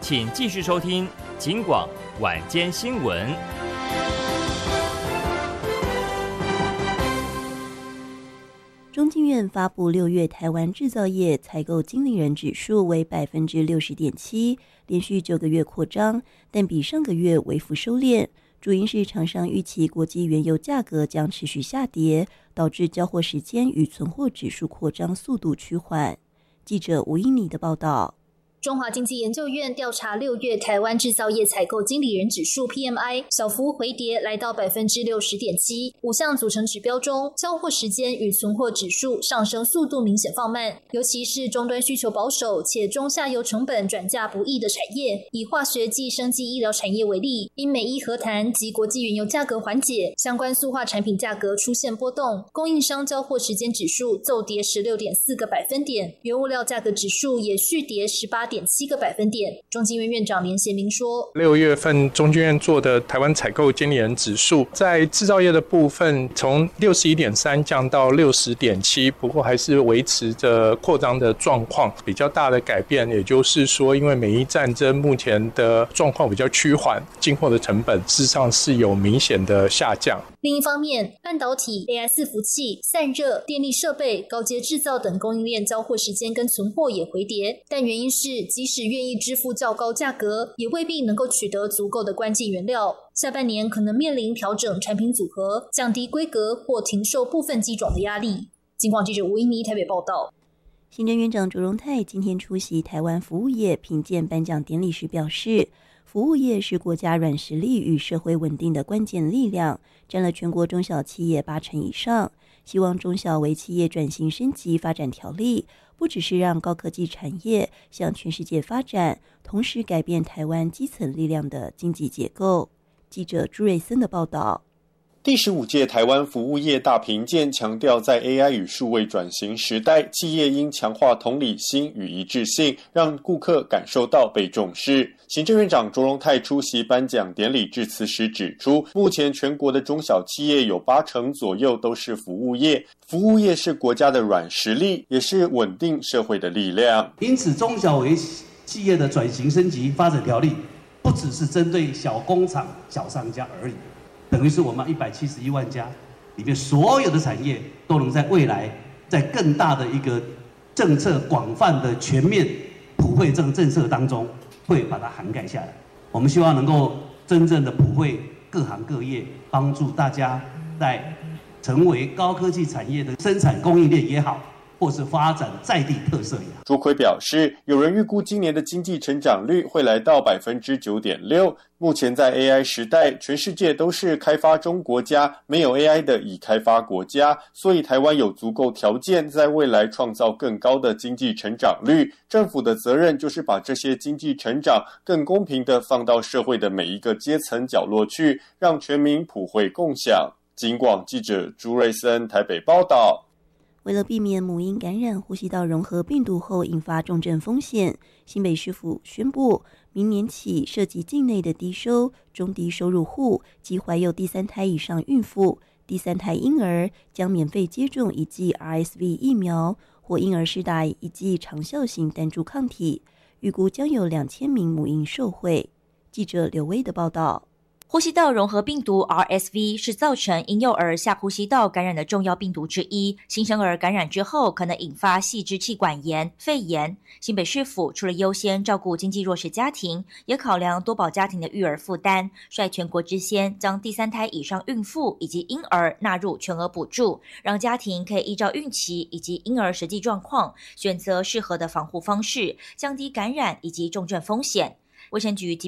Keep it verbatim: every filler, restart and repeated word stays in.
请继续收听警广晚间新闻。 中经院发布六月台湾制造业采购经理人指数为百分之六十点七，连续九个月扩张，但比上个月微幅收敛。主因是厂商预期国际原油价格将持续下跌，导致交货时间与存货指数扩张速度趋缓。记者吴依妮的报道。 中华经济研究院调查六月台湾制造业采购经理人指数 P M I 小幅回跌，来到百分之六十点七。五项组成指标中，交货时间与存货指数上升速度明显放慢，尤其是终端需求保守且中下游成本转嫁不易的产业，以化学暨生技医疗产业为例，因美伊和谈及国际原油价格缓解，相关塑化产品价格出现波动，供应商交货时间指数骤跌 十六点四个百分点，原物料价格指数也续跌 十八点七个百分点。中经院院长连协明说， 六月份中经院做的台湾采购经理人指数，在制造业的部分从 六十一点三 降到 六十点七， 不过还是维持着扩张的状况。比较大的改变也就是说，因为美伊战争目前的状况比较趋缓，进货的成本事实上是有明显的下降。 另一方面，半导体、A I 伺服器、散热、电力设备、高阶制造等供应链交货时间跟存货也回跌，但原因是即使愿意支付较高价格，也未必能够取得足够的关键原料。下半年可能面临调整产品组合、降低规格或停售部分机种的压力。警广记者吴依妮台北报道。 行政院长卓荣泰今天出席台湾服务业评鉴颁奖典礼时表示，服务业是国家软实力与社会稳定的关键力量，占了全国中小企业八成以上。希望中小微企业转型升级发展条例，不只是让高科技产业向全世界发展，同时改变台湾基层力量的经济结构。记者朱瑞森的报道。 第十五届台湾服务业大评鉴强调，在 A I 与数位转型时代，企业应强化同理心与一致性，让顾客感受到被重视。行政院长卓荣泰出席颁奖典礼致辞时指出，目前全国的中小企业有八成左右都是服务业，服务业是国家的软实力，也是稳定社会的力量。 因此，中小微企业的转型升级发展条例，不只是针对小工厂、小商家而已。等于是我们一百七十一万家里面所有的产业都能在未来在更大的一个政策广泛的全面普惠政政策当中会把它涵盖下来。我们希望能够真正的普惠各行各业，帮助大家在成为高科技产业的生产供应链也好，或是发展在地特色也好。 朱奎表示，有人预估今年的经济成长率会来到 百分之九点六。目前在 A I 时代，全世界都是开发中国家，没有 A I 的已开发国家，所以台湾有足够条件在未来创造更高的经济成长率。政府的责任就是把这些经济成长更公平地放到社会的每一个阶层角落去，让全民普惠共享。警广记者朱瑞森台北报道。 为了避免母婴感染呼吸道融合病毒后引发重症风险，新北市府宣布，明年起涉及境内的低收、中低收入户及怀有第三胎以上孕妇、第三胎婴儿将免费接种一剂 R S V 疫苗或婴儿施打一剂长效型单株抗体，预估将有两千名母婴受惠。记者刘威的报道。 呼吸道融合病毒 R S V 是造成婴幼儿下呼吸道感染的重要病毒之一，新生儿感染之后可能引发细支气管炎、肺炎。新北市府除了优先照顾经济弱势家庭，也考量多宝家庭的育儿负担，率全国之先将第三胎以上孕妇以及婴儿纳入全额补助，让家庭可以依照孕期以及婴儿实际状况，选择适合的防护方式，降低感染以及重症风险。卫生局